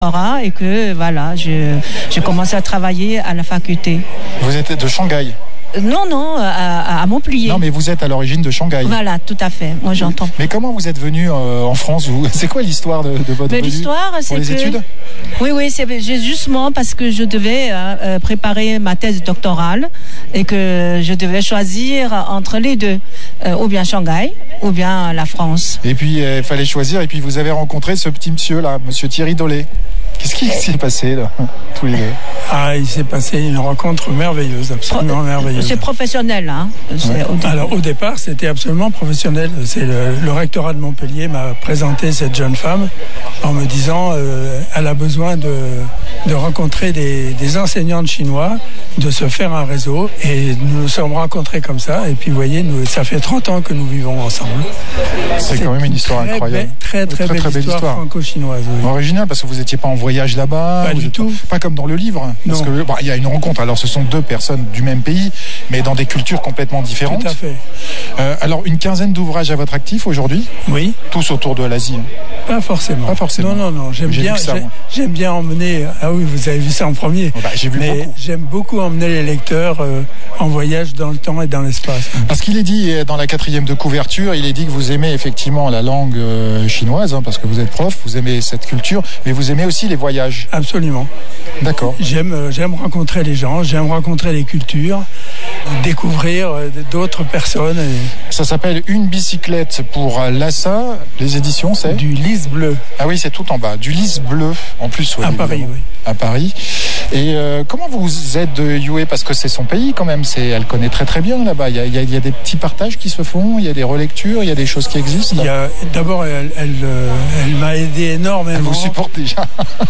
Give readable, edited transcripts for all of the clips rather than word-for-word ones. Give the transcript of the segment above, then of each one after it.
Et que voilà, je commençais à travailler à la faculté. Vous êtes de Shanghai? Non, à Montpellier. Non, mais vous êtes à l'origine de Shanghai. Voilà, tout à fait. Moi, j'entends. Mais comment vous êtes venu en France? C'est quoi l'histoire de votre venue? L'histoire, c'est pour les études? Oui, c'est justement parce que je devais préparer ma thèse doctorale et que je devais choisir entre les deux, ou bien Shanghai, ou bien la France. Et puis, il fallait choisir, et puis vous avez rencontré ce petit monsieur-là, monsieur Thierry Dolé. Qu'est-ce qui s'est passé, là, tous les deux? Il s'est passé une rencontre merveilleuse, absolument merveilleuse. C'est professionnel, hein? Alors, au départ, c'était absolument professionnel. C'est le rectorat de Montpellier m'a présenté cette jeune femme en me disant elle a besoin de rencontrer des enseignantes chinois, de se faire un réseau. Et nous nous sommes rencontrés comme ça. Et puis, vous voyez, ça fait 30 ans que nous vivons ensemble. C'est quand même une histoire incroyable. Très belle histoire franco-chinoise. Oui. Original, parce que vous n'étiez pas en voyage là-bas. Pas du tout. Pas comme dans le livre. Parce que il y a une rencontre. Alors, ce sont deux personnes du même pays, mais dans des cultures complètement différentes. Tout à fait. Alors, une quinzaine d'ouvrages à votre actif aujourd'hui? Oui. Tous autour de l'Asie? Pas forcément. Pas forcément. Non. J'aime bien emmener. Ah oui, vous avez vu ça en premier. J'ai vu beaucoup. J'aime beaucoup emmener les lecteurs en voyage dans le temps et dans l'espace. Parce qu'il est dit dans la 4e de couverture, il est dit que vous aimez effectivement la langue chinoise, parce que vous êtes prof, vous aimez cette culture, mais vous aimez aussi les voyages. Absolument. D'accord. J'aime rencontrer les gens, j'aime rencontrer les cultures, découvrir d'autres personnes. Ça s'appelle Une bicyclette pour Lhasa. Les éditions, c'est du lys bleu. Ah oui, c'est tout en bas. Du lys bleu, en plus. À Paris, oui. À Paris. Et comment vous êtes de Yue? Parce que c'est son pays quand même. Elle connaît très très bien là-bas. Il y a des petits partages qui se font, il y a des relectures, il y a des choses qui existent. D'abord, elle m'a aidé énormément. Elle vous supporte déjà.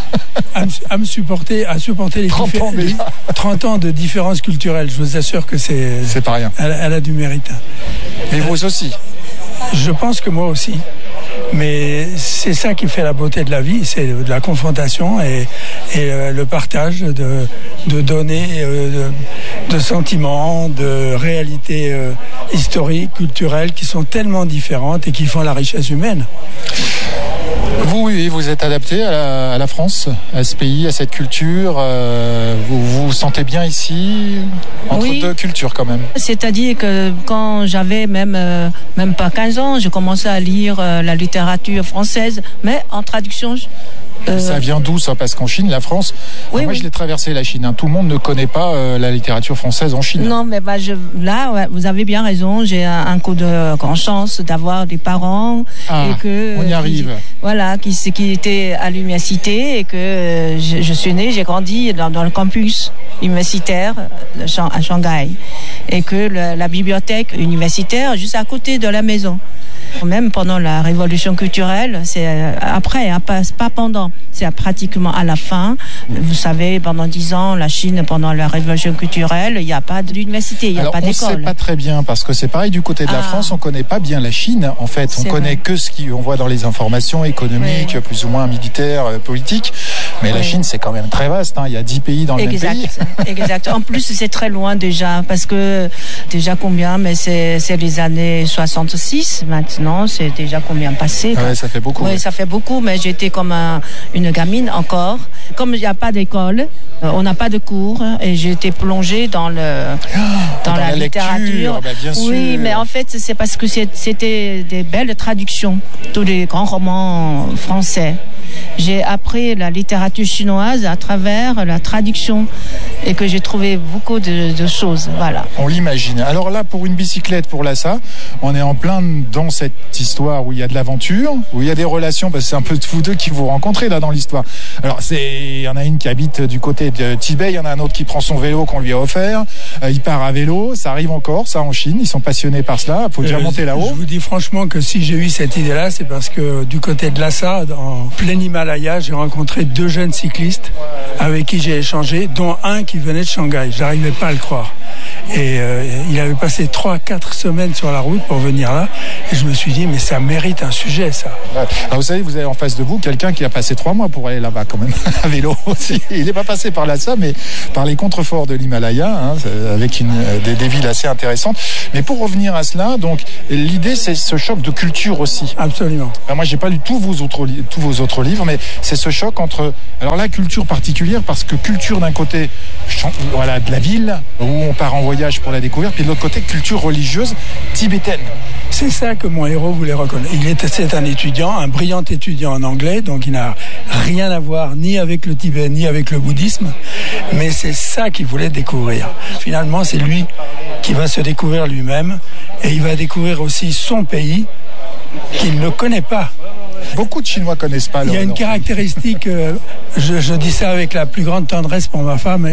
à supporter les 30 ans de différences culturelles. Je vous assure que c'est pas rien. Elle a du mérite. Mais vous aussi? Je pense que moi aussi. Mais c'est ça qui fait la beauté de la vie, c'est de la confrontation et le partage de données, de sentiments, de réalités historiques, culturelles qui sont tellement différentes et qui font la richesse humaine. Vous êtes adapté à la France, à ce pays, à cette culture. Vous vous sentez bien ici, entre deux cultures quand même? C'est-à-dire que quand j'avais même pas 15 ans, je commençais à lire la littérature française, mais en traduction. Ça vient d'où ça? Parce qu'en Chine, la France, moi je l'ai traversé la Chine. Tout le monde ne connaît pas la littérature française en Chine. Non, mais vous avez bien raison. J'ai un coup de grande chance d'avoir des parents et que on y arrive. Qui étaient à l'université et que je suis née, j'ai grandi dans le campus universitaire à Shanghai et que la bibliothèque universitaire juste à côté de la maison. Même pendant la révolution culturelle, c'est après, pas pendant, c'est pratiquement à la fin. Vous savez, pendant 10 ans, la Chine, pendant la révolution culturelle, il n'y a pas d'université, il n'y a pas d'école. On ne sait pas très bien, parce que c'est pareil du côté de la France, on ne connaît pas bien la Chine, en fait. On connaît que ce qu'on voit dans les informations économiques, plus ou moins militaires, politiques. Mais la Chine, c'est quand même très vaste. Il y a 10 pays dans le même pays. Exact. En plus, c'est très loin déjà, parce que déjà combien? Mais c'est les années 66 maintenant. C'est déjà combien passé? Ça fait beaucoup. Oui, ça fait beaucoup, mais j'étais comme une gamine encore. Comme il n'y a pas d'école, on n'a pas de cours, et j'ai été plongée dans la littérature. Bien sûr. Oui, mais en fait, c'est parce que c'était des belles traductions, tous les grands romans français. J'ai appris la littérature chinoise à travers la traduction et que j'ai trouvé beaucoup de choses. Voilà. On l'imagine. Alors là, pour Une bicyclette pour Lhasa, on est en plein dans cette histoire où il y a de l'aventure, où il y a des relations, parce que c'est un peu vous deux qui vous rencontrez là dans l'histoire. Alors il y en a une qui habite du côté de Tibet, il y en a un autre qui prend son vélo qu'on lui a offert, il part à vélo, ça arrive encore, ça en Chine, ils sont passionnés par cela, il faut déjà monter là-haut. Je vous dis franchement que si j'ai eu cette idée-là, c'est parce que du côté de Lhasa, en plein Himalaya, j'ai rencontré 2 jeunes cyclistes avec qui j'ai échangé, dont un qui venait de Shanghai. J'arrivais pas à le croire. Et il avait passé 3-4 semaines sur la route pour venir là. Et je me suis dit, mais ça mérite un sujet, ça. Alors vous savez, vous avez en face de vous quelqu'un qui a passé 3 mois pour aller là-bas quand même, à vélo aussi. Il n'est pas passé par Lhasa, mais par les contreforts de l'Himalaya, hein, avec des villes assez intéressantes. Mais pour revenir à cela, donc l'idée c'est ce choc de culture aussi. Absolument. Alors moi j'ai pas lu tous vos autres livres, mais c'est ce choc entre alors la culture particulière, parce que culture d'un côté, voilà, de la ville où on part en voyage pour la découvrir, puis de l'autre côté culture religieuse tibétaine. C'est ça que mon héros voulait reconnaître. C'est un étudiant, un brillant étudiant en anglais, donc il n'a rien à voir ni avec le Tibet ni avec le bouddhisme, mais c'est ça qu'il voulait découvrir. Finalement, c'est lui qui va se découvrir lui-même, et il va découvrir aussi son pays qu'il ne connaît pas. Beaucoup de Chinois connaissent pas. Il y a une caractéristique, je dis ça avec la plus grande tendresse pour ma femme,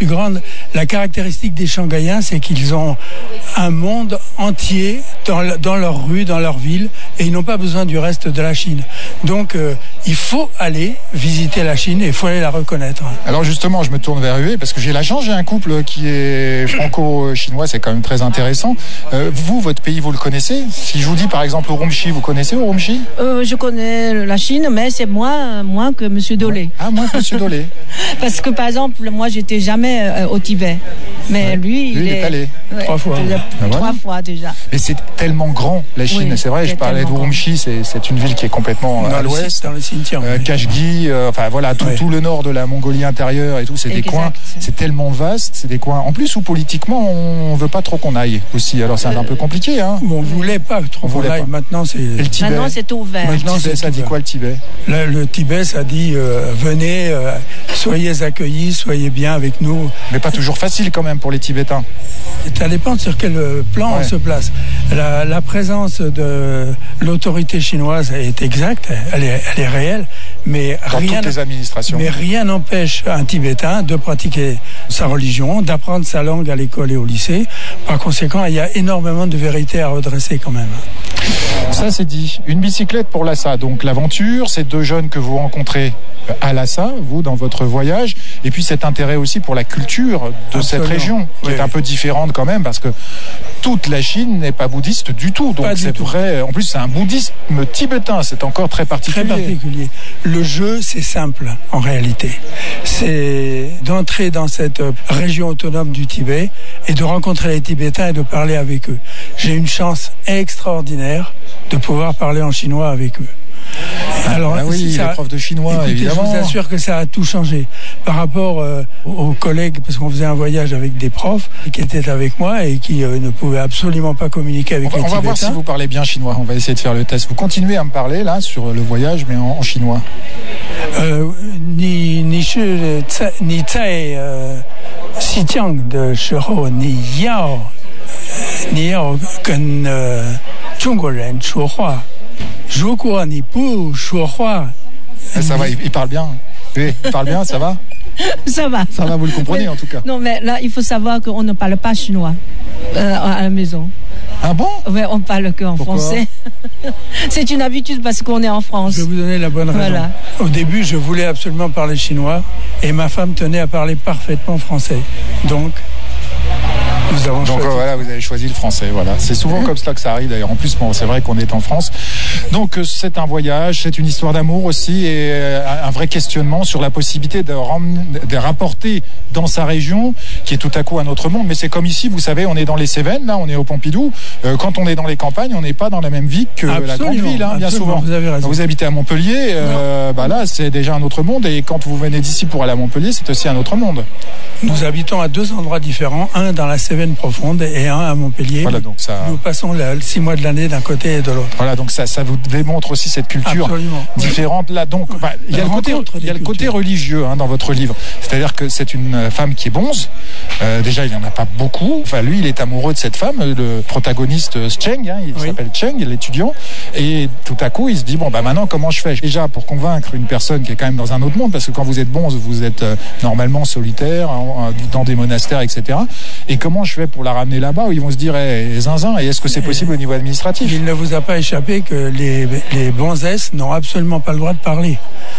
la caractéristique des Shanghaïens, c'est qu'ils ont un monde entier dans leur rue, dans leur ville, et ils n'ont pas besoin du reste de la Chine. Donc il faut aller visiter la Chine et il faut aller la reconnaître. Alors justement, je me tourne vers eux parce que j'ai la chance, j'ai un couple qui est franco-chinois, c'est quand même très intéressant. Vous, votre pays, vous le connaissez? Si je vous dis par exemple Urumqi, vous connaissez Urumqi? Je connais la Chine, mais c'est moins que M. Dolé. Ah, moins que M. Dolé. Parce que par exemple, moi, j'étais jamais au Tibet. Mais lui, il est allé 3 fois. 3 fois déjà. Mais c'est tellement grand, la Chine. Oui, c'est vrai, je parlais d'Urumqi, c'est une ville qui est complètement à l'ouest. Dans le cimetière. Kashgi, enfin voilà, tout le nord de la Mongolie intérieure et tout, c'est des coins, c'est tellement vaste, c'est des coins. En plus, où politiquement, on veut pas trop qu'on aille aussi. Alors c'est un peu compliqué, hein. On voulait pas trop qu'on aille. Maintenant, c'est. Et le Tibet. Maintenant, c'est ouvert. Maintenant, ça dit quoi le Tibet? Le Tibet, ça dit venez, soyez accueillis, soyez bien avec nous. Mais pas toujours facile quand même pour les Tibétains. Ça dépend sur quel plan on se place. La présence de l'autorité chinoise est exacte, elle est réelle, mais toutes les administrations. Mais rien n'empêche un Tibétain de pratiquer sa religion, d'apprendre sa langue à l'école et au lycée. Par conséquent, il y a énormément de vérités à redresser quand même. Ça c'est dit. Une bicyclette pour Lhasa. Donc l'aventure, ces 2 jeunes que vous rencontrez à Lhasa, vous dans votre voyage, et puis cet intérêt aussi pour la culture de cette région, qui est un peu différente quand même, parce que toute la Chine n'est pas bouddhiste du tout. Donc c'est vrai. En plus, c'est un bouddhisme tibétain. C'est encore très particulier. Très particulier. Le jeu, c'est simple en réalité. C'est d'entrer dans cette région autonome du Tibet et de rencontrer les Tibétains et de parler avec eux. J'ai une chance extraordinaire de pouvoir parler en chinois avec eux. Alors, oui, les profs de chinois, écoutez, évidemment. Je vous assure que ça a tout changé par rapport aux collègues, parce qu'on faisait un voyage avec des profs qui étaient avec moi et qui ne pouvaient absolument pas communiquer avec les Tibétains. On va voir si vous parlez bien chinois. On va essayer de faire le test. Vous continuez à me parler là sur le voyage, mais en chinois. Ni zai Xijiang de shihou ni yao跟中国人说话。如果你不说话， ça va, il parle bien. Oui, il parle bien, ça va? Ça va. Ça va, vous le comprenez en tout cas. Non, mais là, il faut savoir qu'on ne parle pas chinois à la maison. Ah bon? Oui, on parle qu'en français. C'est une habitude parce qu'on est en France. Je vais vous donner la bonne raison. Voilà. Au début, je voulais absolument parler chinois et ma femme tenait à parler parfaitement français. Donc, voilà, vous avez choisi le français. Voilà, c'est souvent comme cela que ça arrive. D'ailleurs, en plus, bon, c'est vrai qu'on est en France. Donc, c'est un voyage, c'est une histoire d'amour aussi, et un vrai questionnement sur la possibilité de rapporter dans sa région, qui est tout à coup un autre monde. Mais c'est comme ici, vous savez, on est dans les Cévennes, là, on est au Pompidou. Quand on est dans les campagnes, on n'est pas dans la même vie que la grande ville, hein, bien souvent. Vous avez raison. Vous habitez à Montpellier, là, c'est déjà un autre monde. Et quand vous venez d'ici pour aller à Montpellier, c'est aussi un autre monde. Nous habitons à 2 endroits différents, un dans la Cévenne profonde et un à Montpellier. Voilà, donc ça... Nous passons 6 mois de l'année d'un côté et de l'autre. Voilà, donc ça vous démontre aussi cette culture différente là. Donc, il y a le côté religieux dans votre livre. C'est-à-dire que c'est une femme qui est bonze. Déjà, il n'y en a pas beaucoup. Enfin, lui, il est amoureux de cette femme, le protagoniste Cheng, il s'appelle Cheng, l'étudiant. Et tout à coup, il se dit, maintenant, comment je fais? Déjà, pour convaincre une personne qui est quand même dans un autre monde, parce que quand vous êtes bonze, vous êtes normalement solitaire, dans des monastères, etc. Et comment je fais pour la ramener là-bas où ils vont se dire zinzin, et est-ce que c'est possible au niveau administratif? Il ne vous a pas échappé que les bonzesses n'ont absolument pas le droit de parler.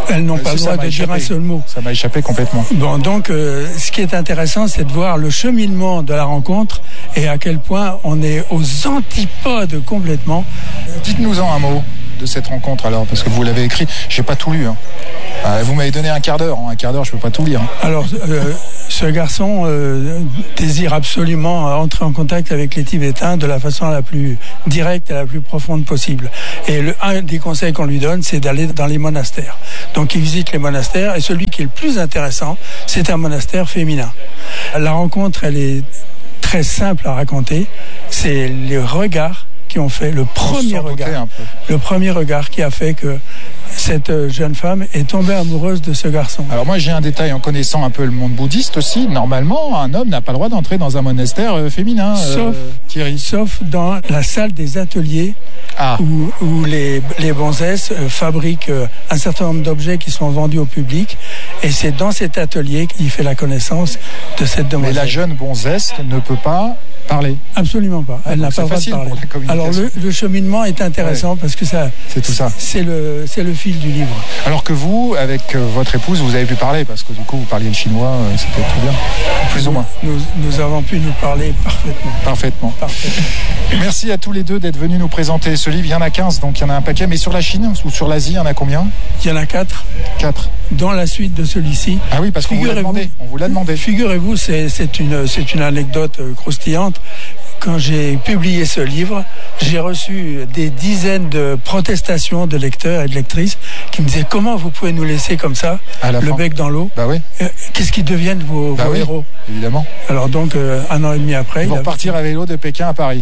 elles n'ont pas le droit de dire un seul mot. Ça m'a échappé complètement. Bon, donc, ce qui est intéressant, c'est de voir le cheminement de la rencontre et à quel point on est aux antipodes complètement. Dites-nous-en un mot de cette rencontre alors, parce que vous l'avez écrit. J'ai pas tout lu. Vous m'avez donné un quart d'heure. En un quart d'heure, je peux pas tout lire. Alors, ce garçon désire absolument entrer en contact avec les Tibétains de la façon la plus directe et la plus profonde possible. Et un des conseils qu'on lui donne, c'est d'aller dans les monastères. Donc, il visite les monastères et celui qui est le plus intéressant, c'est un monastère féminin. La rencontre, elle est très simple à raconter. C'est les regards qui ont fait le premier regard qui a fait que cette jeune femme est tombée amoureuse de ce garçon. Alors moi j'ai un détail en connaissant un peu le monde bouddhiste aussi. Normalement un homme n'a pas le droit d'entrer dans un monastère féminin. Sauf dans la salle des ateliers où les bonzesses fabriquent un certain nombre d'objets qui sont vendus au public. Et c'est dans cet atelier qu'il fait la connaissance de cette demoiselle. Mais la jeune bonzesse ne peut pas parler. Absolument pas. Elle n'a pas le droit de parler. Alors le cheminement est intéressant parce que ça, c'est tout ça. C'est le fil du livre. Alors que vous, avec votre épouse, vous avez pu parler parce que du coup vous parliez le chinois, c'était très bien, plus ou moins. Nous avons pu nous parler parfaitement. Merci à tous les deux d'être venus nous présenter ce livre. Il y en a 15, donc il y en a un paquet. Mais sur la Chine ou sur l'Asie, il y en a combien? Il y en a 4. 4. Dans la suite de celui-ci. Ah oui, parce qu'on vous l'a demandé. On vous l'a demandé. Figurez-vous, c'est une anecdote croustillante. Quand j'ai publié ce livre, j'ai reçu des dizaines de protestations de lecteurs et de lectrices qui me disaient comment vous pouvez nous laisser comme ça, le bec dans l'eau. Bah oui. Qu'est-ce qu'ils deviennent vos héros? Évidemment. Alors donc, 1 an et demi après... Ils vont repartir à vélo de Pékin à Paris.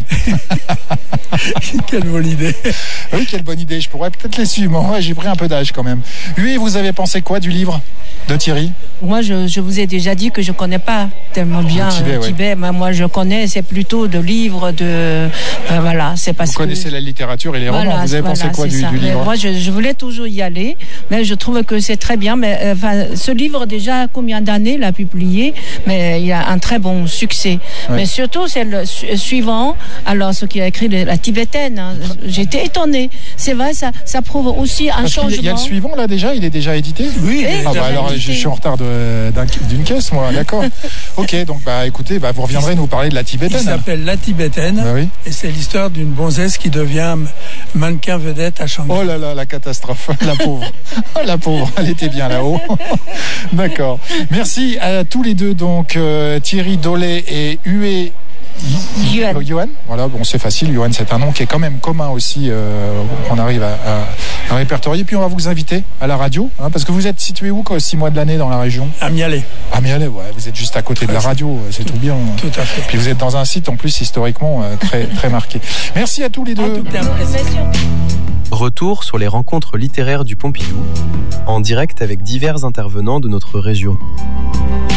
Quelle bonne idée. Oui, quelle bonne idée. Je pourrais peut-être les suivre. Moi, j'ai pris un peu d'âge quand même. Oui, vous avez pensé quoi du livre de Thierry? Moi, je vous ai déjà dit que je ne connais pas tellement bien le Tibet. Mais moi, je connais, c'est plutôt de livres, voilà. C'est parce vous connaissez la littérature et les romans. Vous avez pensé quoi du livre? Moi, je voulais toujours y aller, mais je trouve que c'est très bien. Mais ce livre, déjà, combien d'années l'a publié? Mais il a un très bon succès. Ouais. Mais surtout, c'est le suivant. Alors, ce qu'il a écrit, la tibétaine. J'étais étonnée. C'est vrai, ça prouve aussi un changement. Il y a le suivant, là, déjà? Il est déjà édité? Oui. Alors, je suis en retard d'une caisse, moi, d'accord. Ok, donc, écoutez, vous reviendrez nous parler de la tibétaine. Il s'appelle La Tibétaine. Oui. Et c'est l'histoire d'une bonzesse qui devient mannequin vedette à Shanghai. Oh là là, la catastrophe. La pauvre. La pauvre. Elle était bien là-haut. D'accord. Merci à tous les deux, donc, Thierry Dollet et Hué Yuan. Voilà, bon, c'est facile. Yuan, c'est un nom qui est quand même commun aussi. On arrive à répertorier. Puis on va vous inviter à la radio, parce que vous êtes situé où, 6 mois de l'année dans la région? À Mialet. À Mialet, ouais. Vous êtes juste à côté de la radio. C'est tout bien. Tout à fait. Puis vous êtes dans un site en plus historiquement très très marqué. Merci à tous les deux. Retour sur les rencontres littéraires du Pompidou, en direct avec divers intervenants de notre région.